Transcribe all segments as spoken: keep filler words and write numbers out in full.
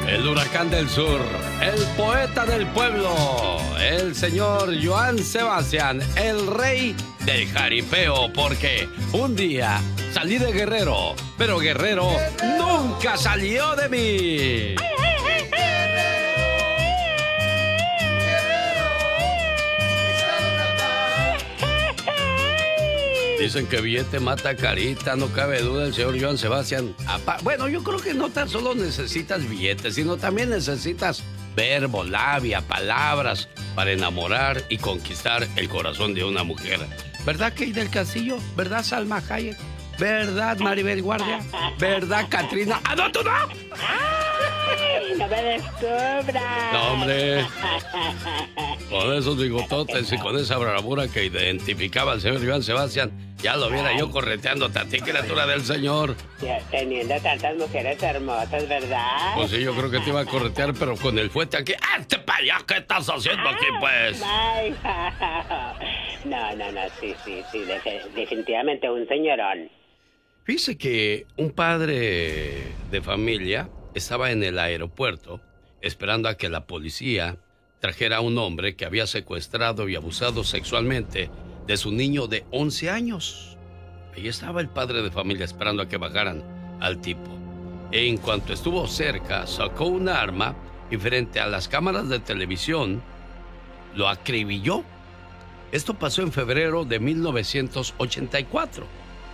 El huracán del sur, el poeta del pueblo, el señor Joan Sebastián, el rey del jaripeo, porque un día salí de Guerrero, pero Guerrero nunca salió de mí. Dicen que billete mata carita, no cabe duda el señor Joan Sebastián. Apa- bueno, yo creo que no tan solo necesitas billetes, sino también necesitas verbo, labia, palabras para enamorar y conquistar el corazón de una mujer. ¿Verdad, Kate del Castillo? ¿Verdad, Salma Hayek? ¿Verdad, Maribel Guardia? ¿Verdad, Katrina? ¡Ah, no, tú no! ¡Ay, no me descubras! No, hombre. Con esos bigototes y con esa bravura que identificaba al señor Joan Sebastián, ya lo viera yo correteándote a ti, criatura del señor. Ya, teniendo tantas mujeres hermosas, ¿verdad? Pues sí, yo creo que te iba a corretear, pero con el fuete aquí. ¡Este para allá! ¿Qué estás haciendo aquí, pues? Ay, no, no, no, sí, sí, sí, de- definitivamente un señorón. Fíjese que un padre de familia estaba en el aeropuerto esperando a que la policía trajera a un hombre que había secuestrado y abusado sexualmente de su niño de once años. Ahí estaba el padre de familia esperando a que bajaran al tipo. En cuanto estuvo cerca, sacó un arma y frente a las cámaras de televisión lo acribilló. Esto pasó en febrero de mil novecientos ochenta y cuatro.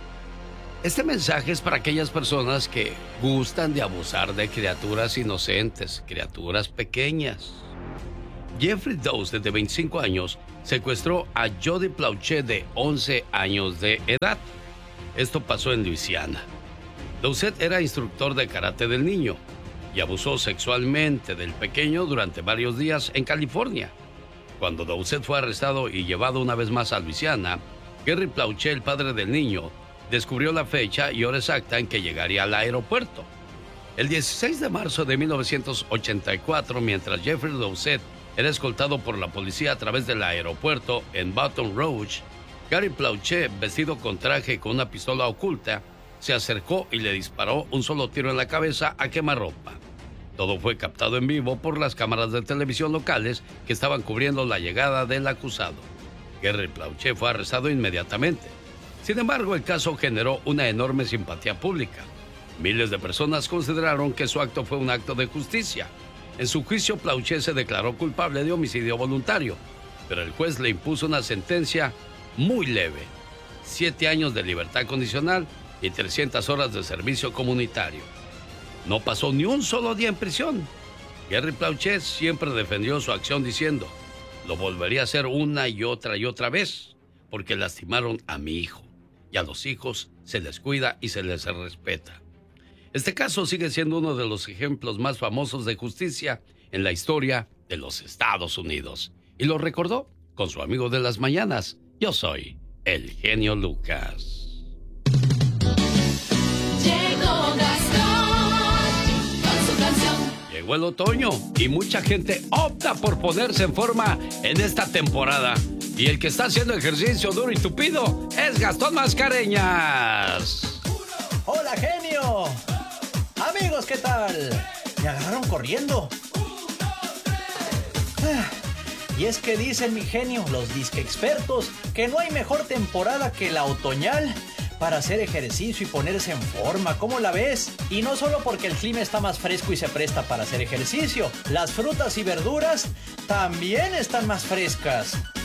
Este mensaje es para aquellas personas que gustan de abusar de criaturas inocentes, criaturas pequeñas. Jeffrey Dowsett, de veinticinco años, secuestró a Jody Plauché, de once años de edad. Esto pasó en Luisiana. Dowsett era instructor de karate del niño y abusó sexualmente del pequeño durante varios días en California. Cuando Dowsett fue arrestado y llevado una vez más a Luisiana, Gary Plauché, el padre del niño, descubrió la fecha y hora exacta en que llegaría al aeropuerto. El dieciséis de marzo de mil novecientos ochenta y cuatro, mientras Jeffrey Dowsett era escoltado por la policía a través del aeropuerto en Baton Rouge, Gary Plauché, vestido con traje y con una pistola oculta, se acercó y le disparó un solo tiro en la cabeza a quemarropa. Todo fue captado en vivo por las cámaras de televisión locales que estaban cubriendo la llegada del acusado. Gary Plauché fue arrestado inmediatamente. Sin embargo, el caso generó una enorme simpatía pública. Miles de personas consideraron que su acto fue un acto de justicia. En su juicio, Plauché se declaró culpable de homicidio voluntario, pero el juez le impuso una sentencia muy leve: siete años de libertad condicional y trescientas horas de servicio comunitario. No pasó ni un solo día en prisión. Gary Plauché siempre defendió su acción diciendo: lo volvería a hacer una y otra y otra vez, porque lastimaron a mi hijo. Y a los hijos se les cuida y se les respeta. Este caso sigue siendo uno de los ejemplos más famosos de justicia en la historia de los Estados Unidos. Y lo recordó con su amigo de las mañanas. Yo soy el genio Lucas. Llegó Gastón con su canción. Llegó el otoño y mucha gente opta por ponerse en forma en esta temporada. Y el que está haciendo ejercicio duro y tupido es Gastón Mascareñas. ¡Hola, genio! Amigos, ¿qué tal? Me agarraron corriendo. Ah, y es que dicen, mi genio, los disque expertos, que no hay mejor temporada que la otoñal para hacer ejercicio y ponerse en forma. ¿Cómo la ves? Y no solo porque el clima está más fresco y se presta para hacer ejercicio. Las frutas y verduras también están más frescas.